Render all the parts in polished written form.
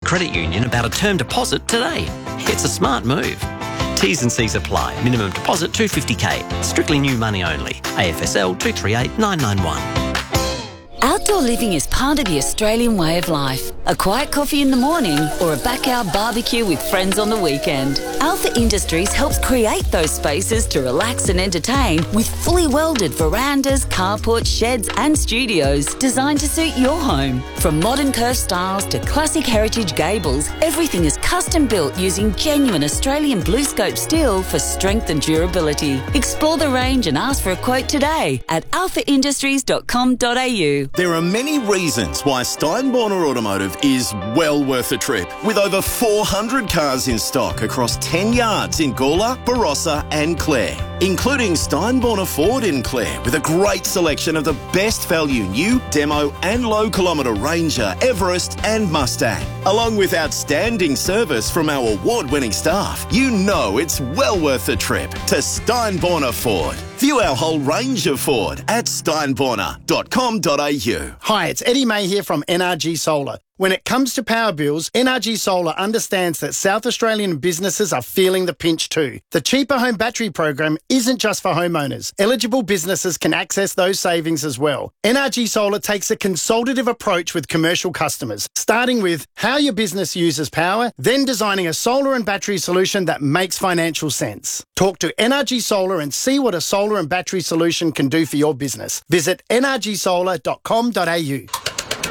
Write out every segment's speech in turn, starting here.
credit union about a term deposit today. It's a smart move. T's and C's apply. Minimum deposit $250K. Strictly new money only. AFSL 238991. Outdoor living is part of the Australian way of life. A quiet coffee in the morning or a backyard barbecue with friends on the weekend. Alpha Industries helps create those spaces to relax and entertain with fully welded verandas, carports, sheds and studios designed to suit your home. From modern curved styles to classic heritage gables, everything is custom built using genuine Australian BlueScope steel for strength and durability. Explore the range and ask for a quote today at alphaindustries.com.au. There are many reasons why Steinborner Automotive is well worth a trip. With over 400 cars in stock across 10 yards in Gawler, Barossa and Clare, including Steinborner Ford in Clare with a great selection of the best value new, demo and low kilometre Ranger, Everest and Mustang. Along with outstanding service from our award-winning staff, you know it's well worth the trip to Steinborner Ford. View our whole range of Ford at steinborner.com.au. Hi, it's Eddie May here from NRG Solar. When it comes to power bills, NRG Solar understands that South Australian businesses are feeling the pinch too. The Cheaper Home Battery program isn't just for homeowners. Eligible businesses can access those savings as well. NRG Solar takes a consultative approach with commercial customers, starting with how your business uses power, then designing a solar and battery solution that makes financial sense. Talk to NRG Solar and see what a solar and battery solution can do for your business. Visit nrgsolar.com.au.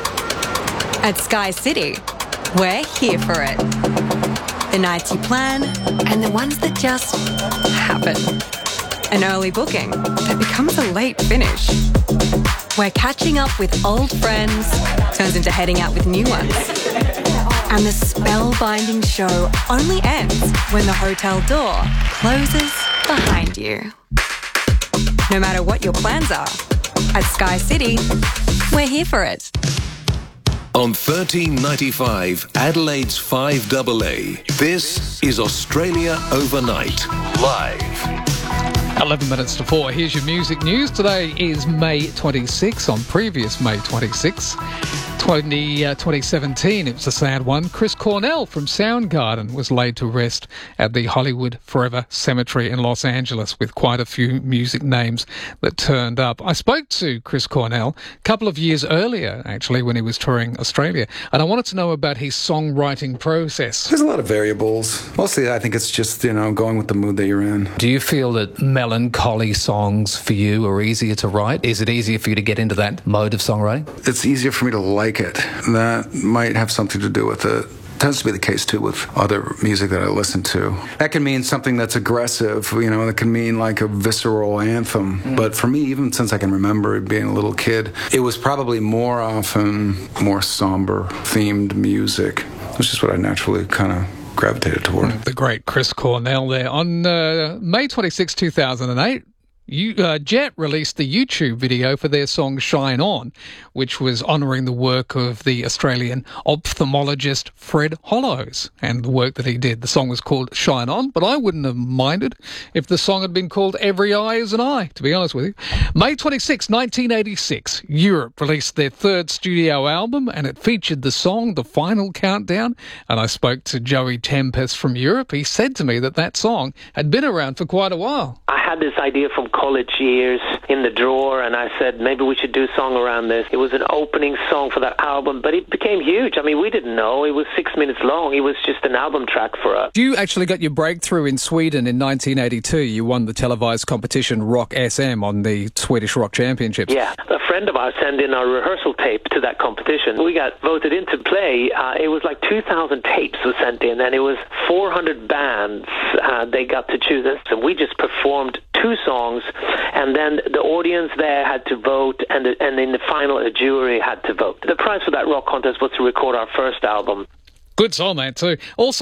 At Sky City, we're here for it. The nights you plan and the ones that just happen. An early booking that becomes a late finish. Where catching up with old friends turns into heading out with new ones. And the spellbinding show only ends when the hotel door closes behind you. No matter what your plans are, at Sky City, we're here for it. On 1395, Adelaide's 5AA, this is Australia Overnight, live. 11 minutes to 4. Here's your music news. Today is May 26. On previous May 26, 2017, it was a sad one. Chris Cornell from Soundgarden was laid to rest at the Hollywood Forever Cemetery in Los Angeles, with quite a few music names that turned up. I spoke to Chris Cornell a couple of years earlier, actually, when he was touring Australia, and I wanted to know about his songwriting process. There's a lot of variables. Mostly, I think it's just, going with the mood that you're in. Do you feel that melancholy songs for you are easier to write? Is it easier for you to get into that mode of songwriting? It's easier for me to like it. That might have something to do with it. Tends to be the case too with other music that I listen to. That can mean something that's aggressive, that can mean like a visceral anthem. But for me, even since I can remember being a little kid, it was probably more often more somber themed music. It's just what I naturally kind of gravitated toward. The great Chris Cornell there. On May 26, 2008, Jet released the YouTube video for their song Shine On, which was honouring the work of the Australian ophthalmologist Fred Hollows and the work that he did. The song was called Shine On, but I wouldn't have minded if the song had been called Every Eye Is an Eye, to be honest with you. May 26, 1986, Europe released their third studio album, and it featured the song The Final Countdown, and I spoke to Joey Tempest from Europe. He said to me that song had been around for quite a while. I had this idea from college years in the drawer, and I said maybe we should do a song around this. It was an opening song for that album, but it became huge. I mean, we didn't know. It was 6 minutes long. It was just an album track for us. You actually got your breakthrough in Sweden in 1982. You won the televised competition Rock SM on the Swedish Rock Championships. Yeah. A friend of ours sent in our rehearsal tape to that competition. We got voted in to play. It was like 2,000 tapes were sent in, and it was 400 bands they got to choose. And we just performed 2 songs, and then the audience there had to vote, and in the final, a jury had to vote. The prize for that rock contest was to record our first album. Good song, that too. Also,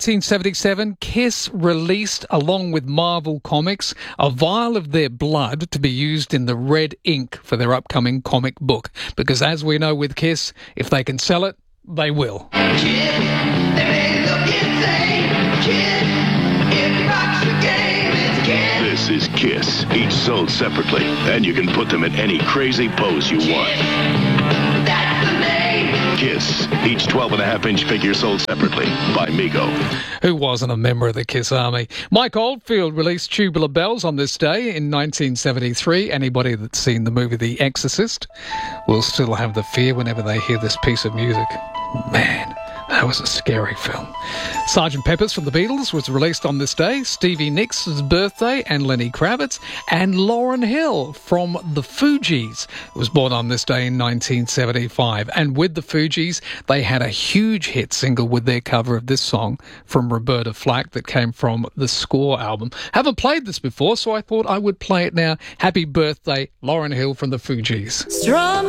1977, Kiss released, along with Marvel Comics, a vial of their blood to be used in the red ink for their upcoming comic book. Because as we know with Kiss, if they can sell it, they will. Kid, they may look insane. Kid, if you box the game, it's Kid. This is Kiss, each sold separately, and you can put them in any crazy pose you want. That's the name. Kiss. Each 12.5-inch figure sold separately by Mego. Who wasn't a member of the Kiss Army? Mike Oldfield released Tubular Bells on this day in 1973. Anybody that's seen the movie The Exorcist will still have the fear whenever they hear this piece of music. Man, that was a scary film. Sgt. Pepper's from the Beatles was released on this day. Stevie Nicks' birthday and Lenny Kravitz. And Lauryn Hill from the Fugees was born on this day in 1975. And with the Fugees, they had a huge hit single with their cover of this song from Roberta Flack that came from the Score album. Haven't played this before, so I thought I would play it now. Happy birthday, Lauryn Hill from the Fugees.